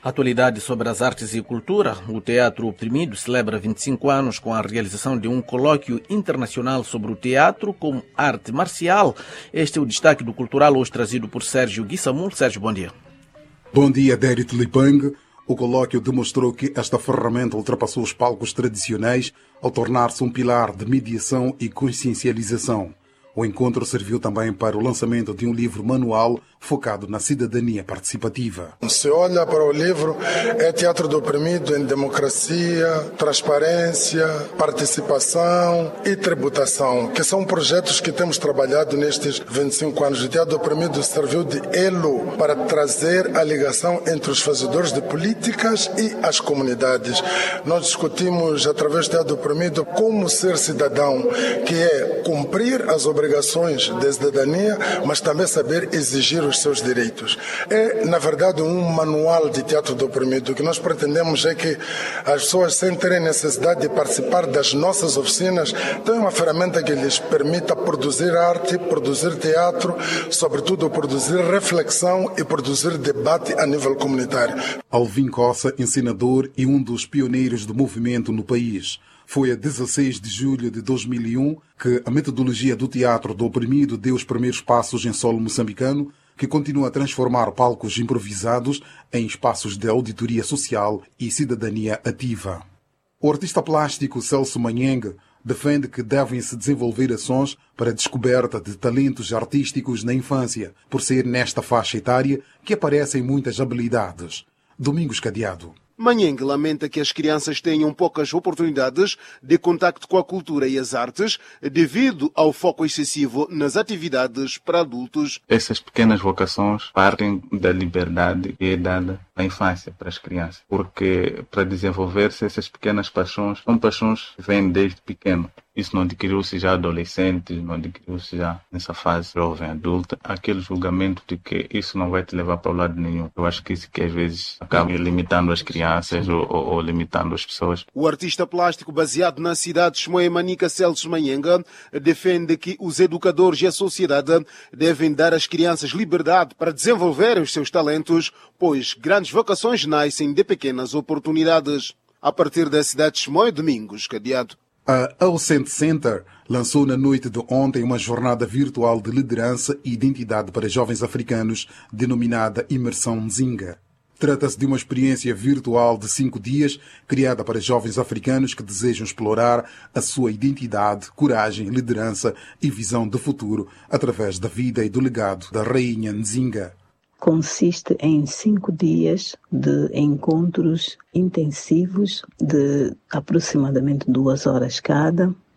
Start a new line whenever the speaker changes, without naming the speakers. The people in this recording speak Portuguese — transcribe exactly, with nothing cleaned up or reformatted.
Atualidade sobre as artes e cultura. O Teatro Oprimido celebra vinte e cinco anos com a realização de um colóquio internacional sobre o teatro como arte marcial. Este é o destaque do Cultural, hoje trazido por Sérgio Guissamul. Sérgio, bom dia.
Bom dia, Dérit Lipang. O colóquio demonstrou que esta ferramenta ultrapassou os palcos tradicionais ao tornar-se um pilar de mediação e consciencialização. O encontro serviu também para o lançamento de um livro manual focado na cidadania participativa.
Se olha para o livro, é Teatro do Oprimido em democracia, transparência, participação e tributação, que são projetos que temos trabalhado nestes vinte e cinco anos. O Teatro do Oprimido serviu de elo para trazer a ligação entre os fazedores de políticas e as comunidades. Nós discutimos, através do Teatro do Oprimido, como ser cidadão, que é cumprir as obrigações de cidadania, mas também saber exigir os seus direitos. É, na verdade, um manual de Teatro do Oprimido. O que nós pretendemos é que as pessoas, sem terem necessidade de participar das nossas oficinas, tenham uma ferramenta que lhes permita produzir arte, produzir teatro, sobretudo produzir reflexão e produzir debate a nível comunitário.
Alvin Cossa, ensinador e um dos pioneiros do movimento no país. Foi a dezesseis de julho de dois mil e um que a metodologia do Teatro do Oprimido deu os primeiros passos em solo moçambicano, que continua a transformar palcos improvisados em espaços de auditoria social e cidadania ativa. O artista plástico Celso Manhengue defende que devem-se desenvolver ações para a descoberta de talentos artísticos na infância, por ser nesta faixa etária que aparecem muitas habilidades. Domingos Cadeado.
Manhengue lamenta que as crianças tenham poucas oportunidades de contacto com a cultura e as artes devido ao foco excessivo nas atividades para adultos.
Essas pequenas vocações partem da liberdade que é dada na infância para as crianças, porque para desenvolver-se essas pequenas paixões são paixões que vêm desde pequeno. Isso não adquiriu-se já adolescente, não adquiriu-se já nessa fase jovem, adulta. Aquele julgamento de que isso não vai te levar para o lado nenhum. Eu acho que isso que às vezes acaba limitando as crianças ou, ou, ou limitando as pessoas.
O artista plástico baseado na cidade de Chimoio-Manica, Celso Manhengue, defende que os educadores e a sociedade devem dar às crianças liberdade para desenvolverem os seus talentos, pois grandes vocações nascem de pequenas oportunidades. A partir da cidade de Chimoio, Domingos Cadeado.
A Aucent Center lançou na noite de ontem uma jornada virtual de liderança e identidade para jovens africanos, denominada Imersão Nzinga. Trata-se de uma experiência virtual de cinco dias, criada para jovens africanos que desejam explorar a sua identidade, coragem, liderança e visão de futuro através da vida e do legado da rainha Nzinga.
Consiste em cinco dias de encontros intensivos de aproximadamente duas horas cada,